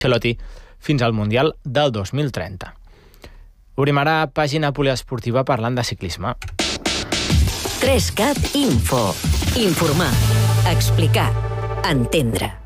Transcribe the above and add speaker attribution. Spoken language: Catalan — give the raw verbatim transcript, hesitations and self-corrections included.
Speaker 1: Ancelotti fins al Mundial del dos mil trenta. Obrim ara pàgina poliesportiva parlant de ciclisme.
Speaker 2: tres cat Info. Informar, explicar, entendre.